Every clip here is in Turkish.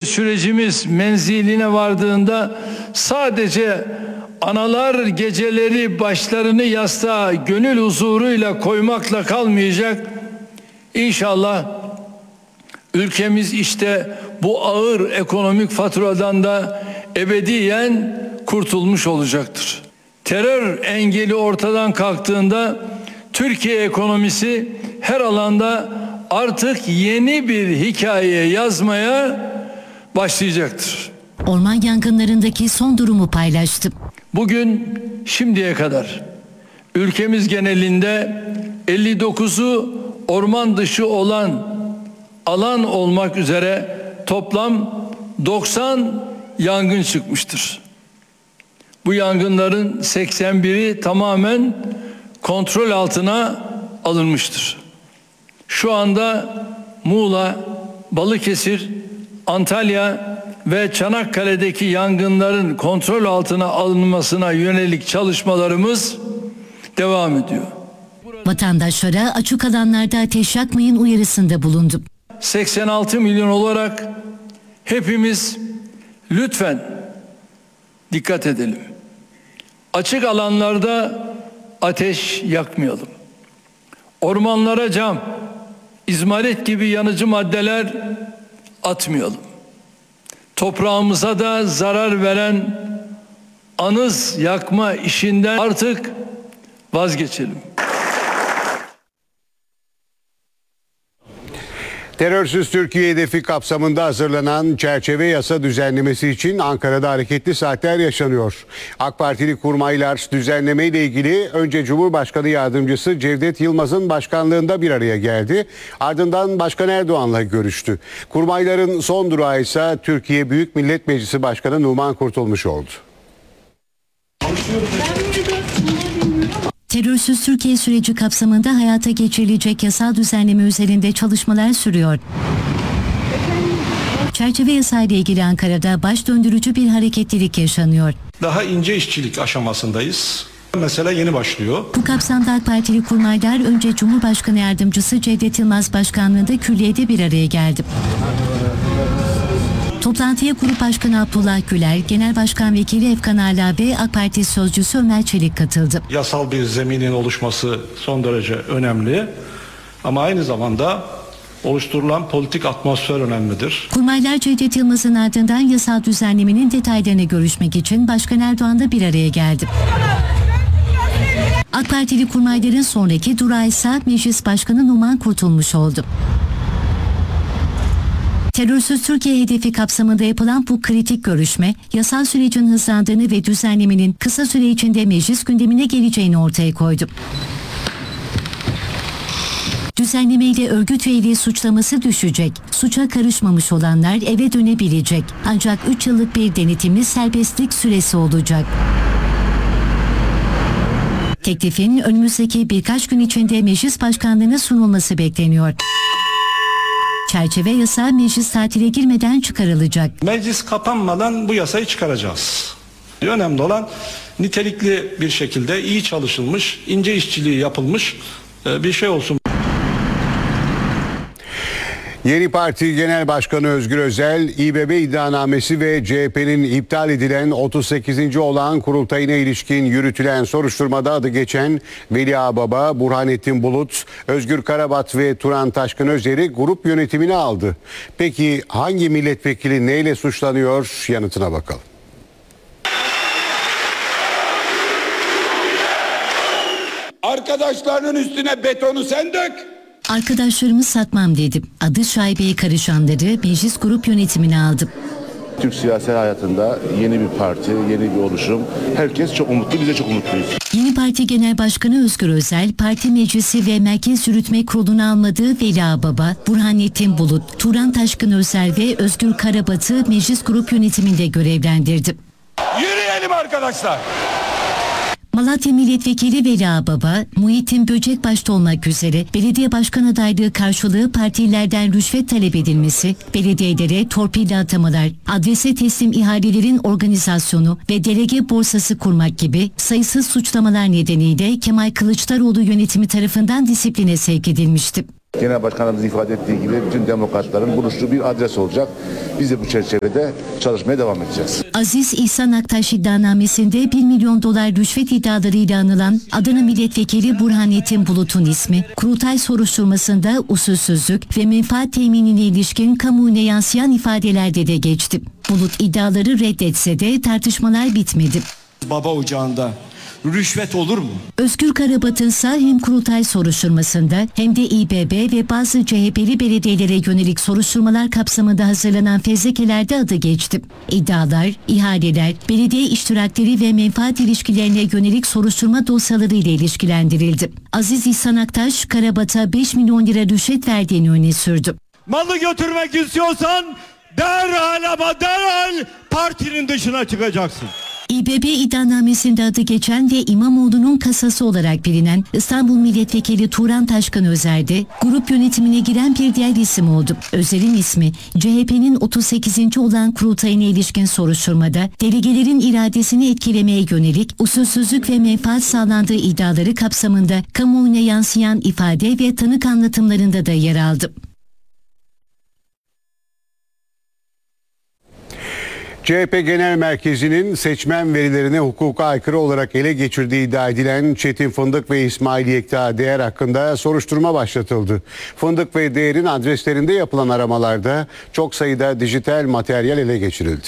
sürecimiz menziline vardığında sadece analar geceleri başlarını yastığa gönül huzuruyla koymakla kalmayacak. İnşallah ülkemiz işte bu ağır ekonomik faturadan da ebediyen kurtulmuş olacaktır. Terör engeli ortadan kalktığında Türkiye ekonomisi her alanda artık yeni bir hikaye yazmaya başlayacaktır. Orman yangınlarındaki son durumu paylaştı. Bugün şimdiye kadar ülkemiz genelinde 59'u orman dışı olan alan olmak üzere toplam 90 yangın çıkmıştır. Bu yangınların 81'i tamamen kontrol altına alınmıştır. Şu anda Muğla, Balıkesir, Antalya ve Çanakkale'deki yangınların kontrol altına alınmasına yönelik çalışmalarımız devam ediyor. Vatandaşlara açık alanlarda ateş yakmayın uyarısında bulundu. 86 milyon olarak hepimiz lütfen dikkat edelim. Açık alanlarda ateş yakmayalım. Ormanlara cam, izmarit gibi yanıcı maddeler atmayalım. Toprağımıza da zarar veren anız yakma işinden artık vazgeçelim. Terörsüz Türkiye hedefi kapsamında hazırlanan çerçeve yasa düzenlemesi için Ankara'da hareketli saatler yaşanıyor. AK Partili kurmaylar düzenleme ile ilgili önce Cumhurbaşkanı Yardımcısı Cevdet Yılmaz'ın başkanlığında bir araya geldi. Ardından Başkan Erdoğan'la görüştü. Kurmayların son durağı ise Türkiye Büyük Millet Meclisi Başkanı Numan Kurtulmuş oldu. Terörsüz Türkiye süreci kapsamında hayata geçirilecek yasal düzenleme üzerinde çalışmalar sürüyor. Çerçeve yasayla ilgili Ankara'da baş döndürücü bir hareketlilik yaşanıyor. Daha ince işçilik aşamasındayız. Mesela yeni başlıyor. Bu kapsamda AK Partili kurmaylar önce Cumhurbaşkanı Yardımcısı Cevdet Yılmaz başkanlığında külliyede bir araya geldi. Toplantıya Grup Başkanı Abdullah Güler, Genel Başkan Vekili Efkan Ala ve AK Parti Sözcüsü Ömer Çelik katıldı. Yasal bir zeminin oluşması son derece önemli ama aynı zamanda oluşturulan politik atmosfer önemlidir. Kurmaylar Cevdet Yılmaz'ın ardından yasal düzenlemenin detaylarını görüşmek için Başkan Erdoğan'la bir araya geldi. AK Partili kurmayların sonraki durağı ise Meclis Başkanı Numan Kurtulmuş oldu. Terörsüz Türkiye hedefi kapsamında yapılan bu kritik görüşme, yasal sürecin hızlandığını ve düzenlemenin kısa süre içinde meclis gündemine geleceğini ortaya koydu. Düzenlemeyle örgüt üyeliği suçlaması düşecek. Suça karışmamış olanlar eve dönebilecek. Ancak 3 yıllık bir denetimli serbestlik süresi olacak. Teklifin önümüzdeki birkaç gün içinde meclis başkanlığına sunulması bekleniyor. Çerçeve yasa meclis tatile girmeden çıkarılacak. Meclis kapanmadan bu yasayı çıkaracağız. Önemli olan nitelikli bir şekilde iyi çalışılmış, ince işçiliği yapılmış bir şey olsun. Yeni Parti Genel Başkanı Özgür Özel, İBB iddianamesi ve CHP'nin iptal edilen 38. olağan kurultayına ilişkin yürütülen soruşturmada adı geçen Veli Ağbaba, Burhanettin Bulut, Özgür Karabat ve Turan Taşkın Özer'i grup yönetimine aldı. Peki hangi milletvekili neyle suçlanıyor? Yanıtına bakalım. Arkadaşlarının üstüne betonu sen dök. Arkadaşlarımı satmam dedim. Adı şaibeye karışanları meclis grup yönetimine aldım. Türk siyasi hayatında yeni bir parti, yeni bir oluşum. Herkes çok umutlu, biz de çok umutluyuz. Yeni Parti Genel Başkanı Özgür Özel, Parti Meclisi ve Merkez Yürütme Kurulu'na almadığı Veli Ağbaba, Burhanettin Bulut, Turan Taşkın Özer ve Özgür Karabat'ı meclis grup yönetiminde görevlendirdi. Yürüyelim arkadaşlar. Malatya Milletvekili Veli Ağbaba, Muhittin Böcek başta olmak üzere belediye başkan adaylığı karşılığı partilerden rüşvet talep edilmesi, belediyelere torpilli atamalar, adrese teslim ihalelerin organizasyonu ve delege borsası kurmak gibi sayısız suçlamalar nedeniyle Kemal Kılıçdaroğlu yönetimi tarafından disipline sevk edilmişti. Genel Başkanımız ifade ettiği gibi bütün demokratların buluştuğu bir adres olacak. Biz de bu çerçevede çalışmaya devam edeceğiz. Aziz İhsan Aktaş iddianamesinde 1 milyon dolar rüşvet iddialarıyla anılan Adana Milletvekili Burhanettin Bulut'un ismi, kurultay soruşturmasında usulsüzlük ve menfaat teminine ilişkin kamuoyuna yansıyan ifadelerde de geçti. Bulut iddiaları reddetse de tartışmalar bitmedi. Baba ocağında rüşvet olur mu? Özgür Karabat'ın ise hem kurultay soruşturmasında hem de İBB ve bazı CHP'li belediyelere yönelik soruşturmalar kapsamında hazırlanan fezlekelerde adı geçti. İddialar, ihaleler, belediye iştirakleri ve menfaat ilişkilerine yönelik soruşturma dosyaları ile ilişkilendirildi. Aziz İhsan Aktaş, Karabat'a 5 milyon lira rüşvet verdiğini öne sürdü. Malı götürmek istiyorsan derhal partinin dışına çıkacaksın. İBB iddianamesinde adı geçen ve İmamoğlu'nun kasası olarak bilinen İstanbul Milletvekili Turan Taşkın Özer de grup yönetimine giren bir diğer isim oldu. Özer'in ismi CHP'nin 38. olan kurultayına ilişkin soruşturmada delegelerin iradesini etkilemeye yönelik usulsüzlük ve menfaat sağlandığı iddiaları kapsamında kamuoyuna yansıyan ifade ve tanık anlatımlarında da yer aldı. CHP Genel Merkezi'nin seçmen verilerini hukuka aykırı olarak ele geçirdiği iddia edilen Çetin Fındık ve İsmail Yekta Değer hakkında soruşturma başlatıldı. Fındık ve Değer'in adreslerinde yapılan aramalarda çok sayıda dijital materyal ele geçirildi.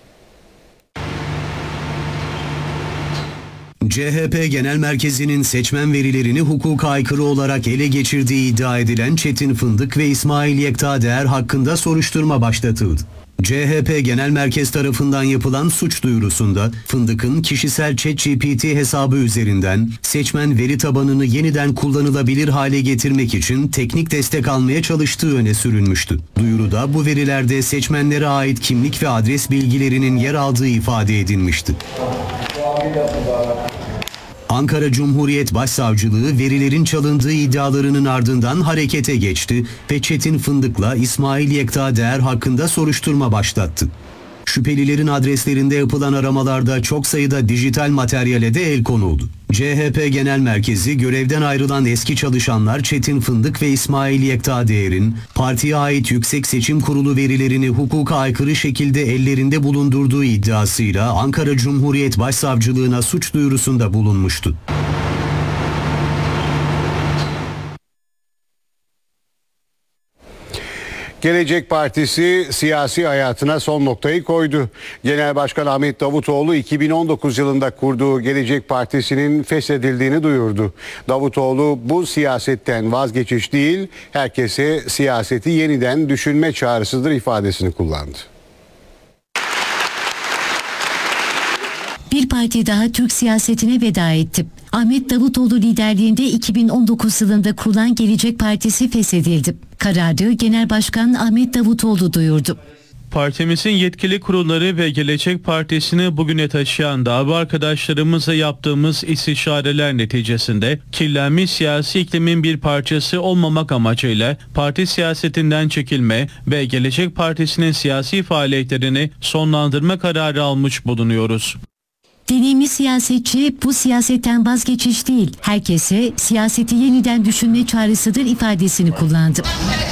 CHP Genel Merkezi'nin seçmen verilerini hukuka aykırı olarak ele geçirdiği iddia edilen Çetin Fındık ve İsmail Yekta Değer hakkında soruşturma başlatıldı. CHP Genel Merkez tarafından yapılan suç duyurusunda Fındık'ın kişisel ChatGPT hesabı üzerinden seçmen veri tabanını yeniden kullanılabilir hale getirmek için teknik destek almaya çalıştığı öne sürülmüştü. Duyuruda bu verilerde seçmenlere ait kimlik ve adres bilgilerinin yer aldığı ifade edilmişti. Ankara Cumhuriyet Başsavcılığı verilerin çalındığı iddialarının ardından harekete geçti ve Çetin Fındık'la İsmail Yekta Değer hakkında soruşturma başlattı. Şüphelilerin adreslerinde yapılan aramalarda çok sayıda dijital materyale de el konuldu. CHP Genel Merkezi görevden ayrılan eski çalışanlar Çetin Fındık ve İsmail Yekta Değer'in partiye ait Yüksek Seçim Kurulu verilerini hukuka aykırı şekilde ellerinde bulundurduğu iddiasıyla Ankara Cumhuriyet Başsavcılığına suç duyurusunda bulunmuştu. Gelecek Partisi siyasi hayatına son noktayı koydu. Genel Başkan Ahmet Davutoğlu 2019 yılında kurduğu Gelecek Partisi'nin feshedildiğini duyurdu. Davutoğlu bu siyasetten vazgeçiş değil, herkese siyaseti yeniden düşünme çağrısıdır ifadesini kullandı. Bir parti daha Türk siyasetine veda etti. Ahmet Davutoğlu liderliğinde 2019 yılında kurulan Gelecek Partisi feshedildi. Kararı Genel Başkan Ahmet Davutoğlu duyurdu. Partimizin yetkili kurulları ve Gelecek Partisi'ni bugüne taşıyan dava arkadaşlarımızla yaptığımız istişareler neticesinde kirlenmiş siyasi iklimin bir parçası olmamak amacıyla parti siyasetinden çekilme ve Gelecek Partisi'nin siyasi faaliyetlerini sonlandırma kararı almış bulunuyoruz. Deneyimli siyasetçi bu siyasetten vazgeçiş değil, herkese siyaseti yeniden düşünme çağrısıdır ifadesini kullandı.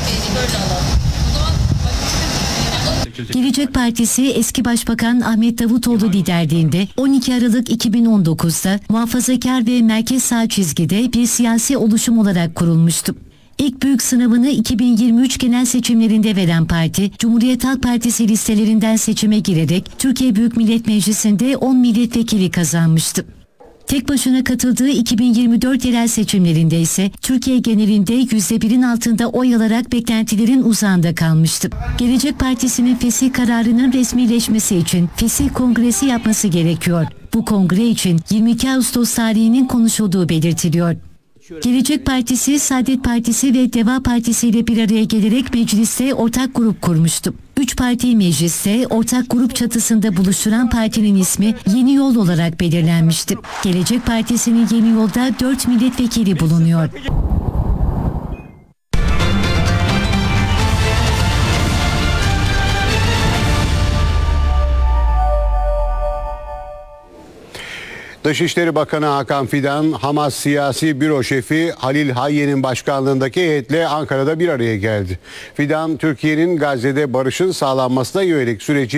Gelecek Partisi eski Başbakan Ahmet Davutoğlu liderliğinde 12 Aralık 2019'da muhafazakar ve merkez sağ çizgide bir siyasi oluşum olarak kurulmuştu. İlk büyük sınavını 2023 genel seçimlerinde veren parti, Cumhuriyet Halk Partisi listelerinden seçime girerek Türkiye Büyük Millet Meclisi'nde 10 milletvekili kazanmıştı. Tek başına katıldığı 2024 yerel seçimlerinde ise Türkiye genelinde %1'in altında oy alarak beklentilerin uzağında kalmıştı. Gelecek Partisi'nin fesih kararının resmileşmesi için fesih kongresi yapması gerekiyor. Bu kongre için 22 Ağustos tarihinin konuşulduğu belirtiliyor. Gelecek Partisi, Saadet Partisi ve Deva Partisi ile bir araya gelerek mecliste ortak grup kurmuştu. 3 parti mecliste ortak grup çatısında buluşturan partinin ismi Yeni Yol olarak belirlenmişti. Gelecek Partisi'nin Yeni Yol'da 4 milletvekili bulunuyor. Dışişleri Bakanı Hakan Fidan, Hamas Siyasi Büro Şefi Halil Hayye'nin başkanlığındaki heyetle Ankara'da bir araya geldi. Fidan, Türkiye'nin Gazze'de barışın sağlanmasına yönelik süreci